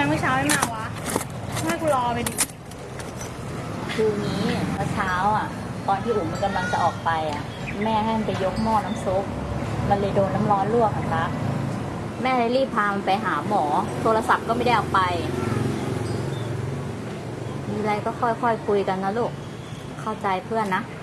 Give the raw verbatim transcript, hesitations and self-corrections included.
เมื่อเช้าไม่มาวะให้กูรอไปดิคือนี้เมื่อเช้าอ่ะตอนที่อุ๋มมันกำลังจะออกไปอ่ะแม่ให้มันไปยกหม้อน้ำซุปมันเลยโดนน้ำร้อนลวกอะคะแม่เลยรีบพามันไปหาหมอโทรศัพท์ก็ไม่ได้เอาไปมีอะไรก็ค่อยๆคุยกันนะลูกเข้าใจเพื่อนนะ